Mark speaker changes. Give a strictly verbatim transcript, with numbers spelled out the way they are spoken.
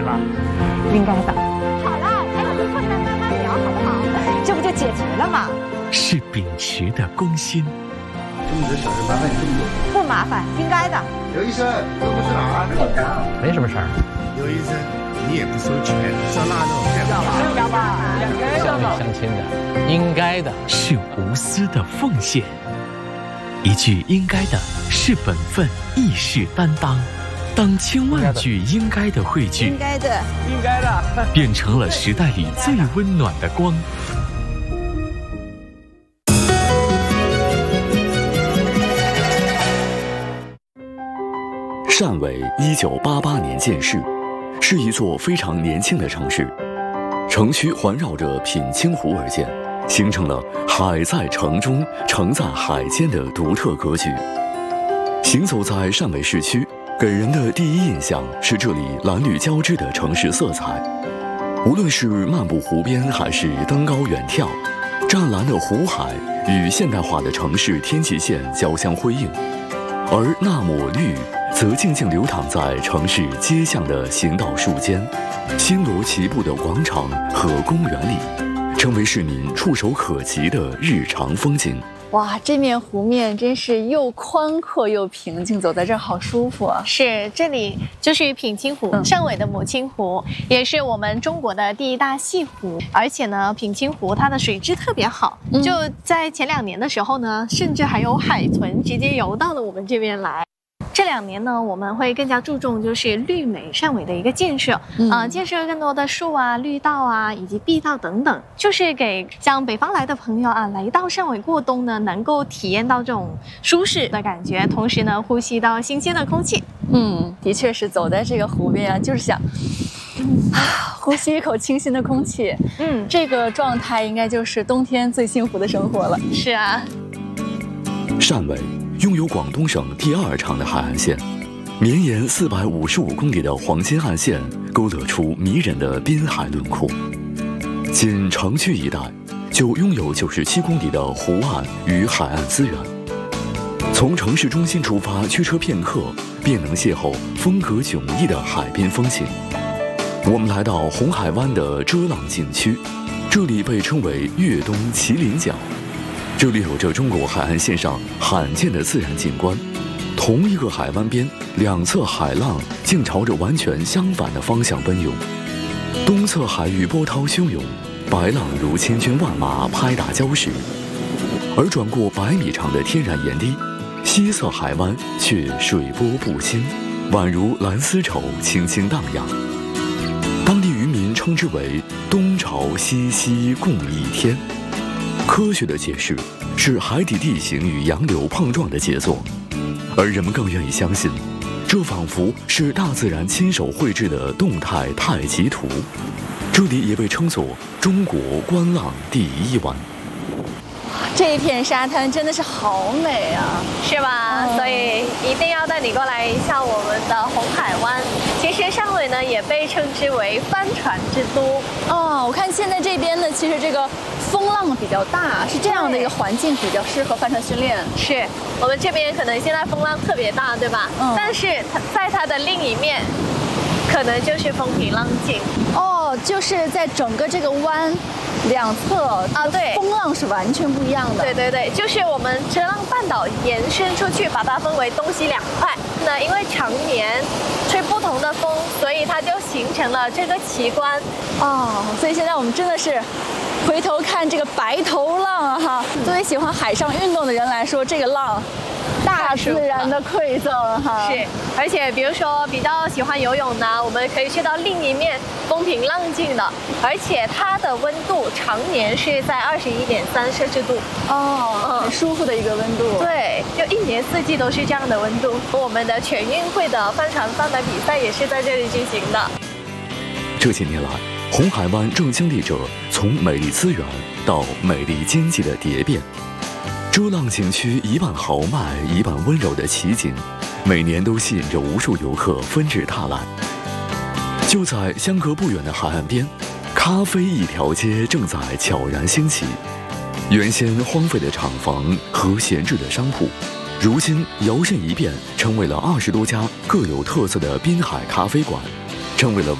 Speaker 1: 了？
Speaker 2: 应该的。
Speaker 3: 好了，还有个困难慢慢聊，好不好？这不就解决了吗？
Speaker 4: 是秉持的公心。
Speaker 5: 这么多小事麻烦你这么多？
Speaker 3: 不麻烦，应该的。
Speaker 5: 刘医生，这不是哪儿？那个家。
Speaker 1: 没什么事儿。
Speaker 6: 刘医生，你也不收钱，烧腊肉还不
Speaker 1: 要吧？乡里乡亲的，应该的。
Speaker 4: 是无私的奉献。一句应该的是本分，亦是担当。当千万句应该的汇聚，
Speaker 3: 应该的，
Speaker 1: 应该的，
Speaker 4: 变成了时代里最温暖的光。
Speaker 7: 汕尾一九八八年建市，是一座非常年轻的城市。城区环绕着品清湖而建，形成了海在城中，城在海间的独特格局。行走在汕尾市区，给人的第一印象是这里蓝绿交织的城市色彩。无论是漫步湖边，还是登高远眺，湛蓝的湖海与现代化的城市天际线交相辉映，而那抹绿则静静流淌在城市街巷的行道树间、星罗棋布的广场和公园里，成为市民触手可及的日常风景。
Speaker 8: 哇，这面湖面真是又宽阔又平静，走在这儿好舒服啊！
Speaker 9: 是，这里就是品清湖，
Speaker 8: 嗯、
Speaker 9: 汕尾的母亲湖，也是我们中国的第一大西湖。而且呢，品清湖它的水质特别好，嗯、就在前两年的时候呢，甚至还有海豚直接游到了我们这边来。这两年呢，我们会更加注重就是绿美汕尾的一个建设，嗯、呃，建设更多的树啊、绿道啊，以及碧道等等，就是给像北方来的朋友啊，来到汕尾过冬呢，能够体验到这种舒适的感觉，同时呢，呼吸到新鲜的空气。
Speaker 8: 嗯，的确是走在这个湖边啊，就是想，啊，呼吸一口清新的空气。嗯，这个状态应该就是冬天最幸福的生活了。
Speaker 9: 是啊，
Speaker 7: 汕尾拥有广东省第二长的海岸线，绵延四百五十五公里的黄金岸线勾勒出迷人的滨海轮廓。仅城区一带就拥有九十七公里的湖岸与海岸资源。从城市中心出发，驱车片刻便能邂逅风格迥异的海边风情。我们来到红海湾的遮浪景区，这里被称为粤东麒麟角。这里有着中国海岸线上罕见的自然景观，同一个海湾边，两侧海浪竟朝着完全相反的方向奔涌。东侧海域波涛汹涌，白浪如千军万马拍打礁石，而转过百米长的天然岩堤，西侧海湾却水波不兴，宛如蓝丝绸轻轻荡漾。当地渔民称之为东潮西溪共一天。科学的解释是海底地形与洋流碰撞的杰作，而人们更愿意相信，这仿佛是大自然亲手绘制的动态太极图。这里也被称作中国观浪第一湾。
Speaker 8: 这一片沙滩真的是好美啊，
Speaker 9: 是吧？哦、所以一定要带你过来一下我们的红海湾。其实汕尾呢也被称之为帆船之都。
Speaker 8: 哦，我看现在这边呢，其实这个风浪比较大，是这样的一个环境比较适合帆船训练。
Speaker 9: 是我们这边可能现在风浪特别大，对吧？嗯。但是它在它的另一面，可能就是风平浪静。
Speaker 8: 哦，就是在整个这个湾两侧
Speaker 9: 啊，对，
Speaker 8: 风浪是完全不一样的。
Speaker 9: 对对对，就是我们遮浪半岛延伸出去，把它分为东西两块。那因为常年吹不同的风，所以它就形成了这个奇观。
Speaker 8: 哦，所以现在我们真的是回头看这个白头浪啊哈，嗯、作为喜欢海上运动的人来说，这个浪大自然的馈赠哈。
Speaker 9: 是，而且比如说比较喜欢游泳呢，我们可以去到另一面风平浪静的，而且它的温度常年是在二十一点三摄氏度。
Speaker 8: 哦，很舒服的一个温度。
Speaker 9: 对，就一年四季都是这样的温度。我们的全运会的帆船帆板比赛也是在这里进行的。
Speaker 7: 这几年来，红海湾正经历着从美丽资源到美丽经济的蝶变。遮浪景区一半豪迈一半温柔的奇景，每年都吸引着无数游客纷至沓来。就在相隔不远的海岸边，咖啡一条街正在悄然兴起。原先荒废的厂房和闲置的商铺，如今摇身一变，成为了二十多家各有特色的滨海咖啡馆，成为了